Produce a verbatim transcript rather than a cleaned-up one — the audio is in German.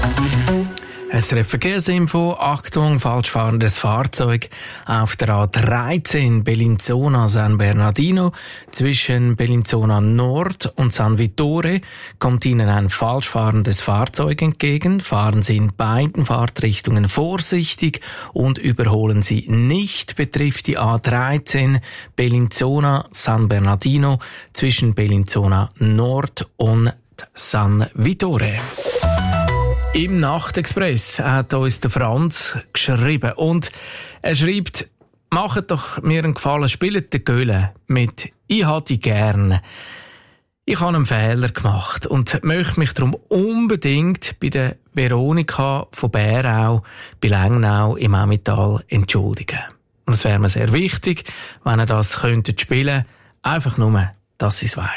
S R F Verkehrsinfo, Achtung, falsch fahrendes Fahrzeug auf der A dreizehn Bellinzona-San Bernardino. Zwischen Bellinzona Nord und San Vittore kommt Ihnen ein falsch fahrendes Fahrzeug entgegen. Fahren Sie in beiden Fahrtrichtungen vorsichtig und überholen Sie nicht, betrifft die A dreizehn Bellinzona-San Bernardino zwischen Bellinzona Nord und San Vittore. Im Nachtexpress hat uns der Franz geschrieben und er schreibt: «Macht doch mir einen Gefallen, spielt den Göhle mit ‹Ich hab dich gern›. Ich habe einen Fehler gemacht und möchte mich darum unbedingt bei der Veronika von Bärau bei Lengnau im Emmental entschuldigen. Und es wäre mir sehr wichtig, wenn ihr das könntet spielen, einfach nur, dass sie es weiss.»